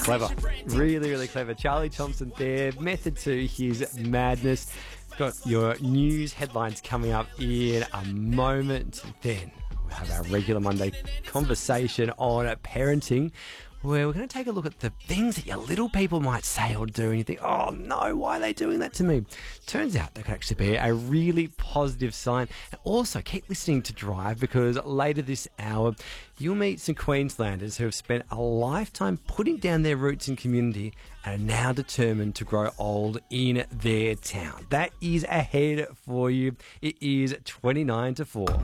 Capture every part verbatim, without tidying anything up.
Clever. Really, really clever. Charlie Thompson there. Method to his madness. Got your news headlines coming up in a moment. Then we'll have our regular Monday conversation on parenting, where we're going to take a look at the things that your little people might say or do, and you think, oh no, why are they doing that to me? Turns out that could actually be a really positive sign. And also, keep listening to Drive, because later this hour, you'll meet some Queenslanders who have spent a lifetime putting down their roots in community and are now determined to grow old in their town. That is ahead for you. It is twenty-nine to four.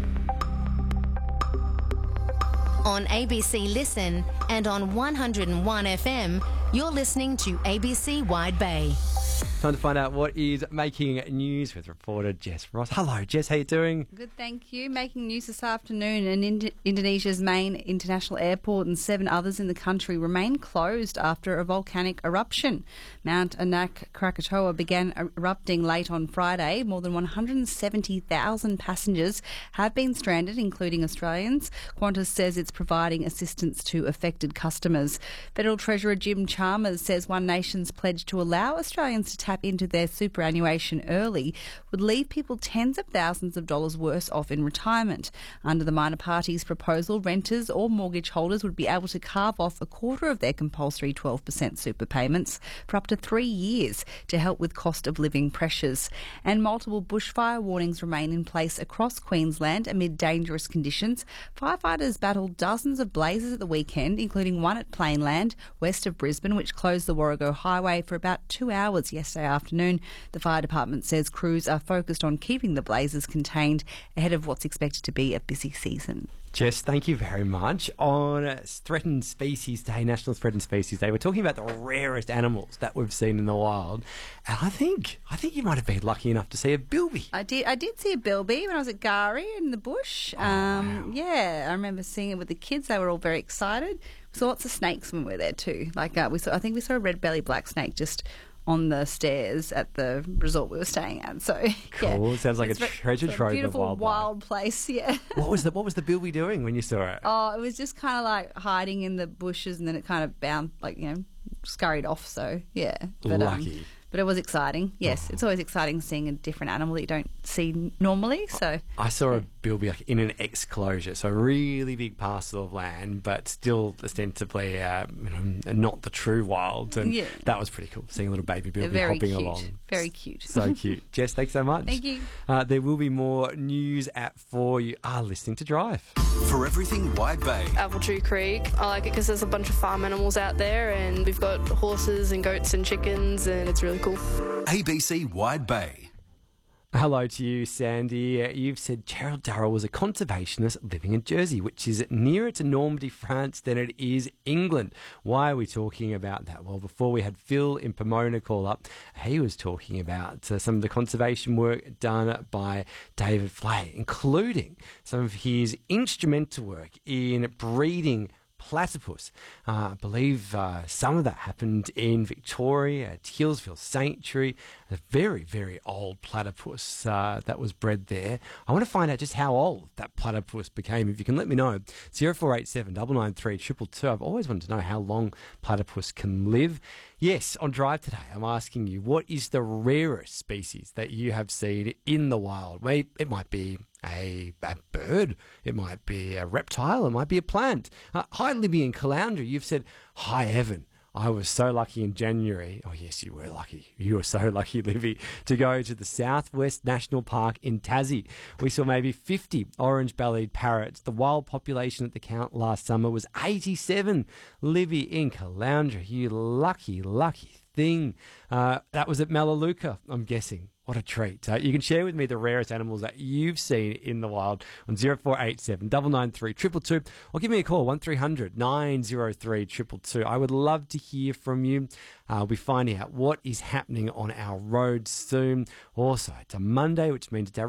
On A B C Listen and on one oh one F M, you're listening to A B C Wide Bay. Time to find out what is making news with reporter Jess Ross. Hello, Jess. How you doing? Good, thank you. Making news this afternoon, and Ind- Indonesia's main international airport and seven others in the country remain closed after a volcanic eruption. Mount Anak Krakatoa began erupting late on Friday. More than one hundred seventy thousand passengers have been stranded, including Australians. Qantas says it's providing assistance to affected customers. Federal Treasurer Jim Chalmers says One Nation's pledge to allow Australians to tap into their superannuation early would leave people tens of thousands of dollars worse off in retirement. Under the minor party's proposal, renters or mortgage holders would be able to carve off a quarter of their compulsory twelve percent super payments for up to three years to help with cost of living pressures. And multiple bushfire warnings remain in place across Queensland amid dangerous conditions. Firefighters battled dozens of blazes at the weekend, including one at Plainland, west of Brisbane, which closed the Warrego Highway for about two hours yesterday afternoon. The fire department says crews are focused on keeping the blazes contained ahead of what's expected to be a busy season. Jess, thank you very much. On Threatened Species Day, National Threatened Species Day, we're talking about the rarest animals that we've seen in the wild. And I think I think you might have been lucky enough to see a bilby. I did I did see a bilby when I was at Gari in the bush. Oh, um, wow. Yeah, I remember seeing it with the kids. They were all very excited. We saw lots of snakes when we were there too. Like uh, we saw, I think we saw a red belly black snake just on the stairs at the resort we were staying at. So Cool. yeah. Sounds like It's a ve- treasure it's a trove of beautiful wildlife. wild place. Yeah. What was the What was the bilby doing when you saw it? Oh, it was just kind of like hiding in the bushes, and then it kind of bounced, like, you know, scurried off. So yeah, but, Lucky. Um, but it was exciting. Yes, it's always exciting seeing a different animal that you don't see normally. So I saw a bilby like in an exclosure, so a really big parcel of land, but still ostensibly uh, you know, not the true wild. And Yeah. that was pretty cool, seeing a little baby bilby very hopping cute, along. very cute. So cute. Jess, thanks so much. Thank you. Uh, there will be more news at four. You are listening to Drive. For everything Wide Bay. Apple Tree Creek. I like it because there's a bunch of farm animals out there, and we've got horses and goats and chickens, and it's really cool. A B C Wide Bay. Hello to you, Sandy. Uh, You've said Gerald Durrell was a conservationist living in Jersey, which is nearer to Normandy, France than it is England. Why are we talking about that? Well, before we had Phil in Pomona call up, he was talking about uh, some of the conservation work done by David Flay, including some of his instrumental work in breeding platypus. Uh, I believe uh, some of that happened in Victoria at Hillsville Sanctuary, a very, very old platypus uh, that was bred there. I want to find out just how old that platypus became. If you can let me know, zero four eight seven, nine nine three, two two two. I've always wanted to know how long platypus can live. Yes, on Drive today, I'm asking you, what is the rarest species that you have seen in the wild? Well, it might be A, a bird, it might be a reptile, it might be a plant. Uh, hi, Libby in Caloundra. You've said, hi, Evan. I was so lucky in January. Oh, yes, you were lucky. You were so lucky, Libby, to go to the Southwest National Park in Tassie. We saw maybe fifty orange-bellied parrots. The wild population at the count last summer was eighty-seven. Libby in Caloundra, you lucky, lucky thing. Uh, that was at Melaleuca, I'm guessing. What a treat. Uh, you can share with me the rarest animals that you've seen in the wild on zero four eight seven, nine nine three, two two two, or give me a call, one three hundred, nine oh three, two two two. I would love to hear from you. Uh, we'll be finding out what is happening on our roads soon. Also, it's a Monday, which means it's our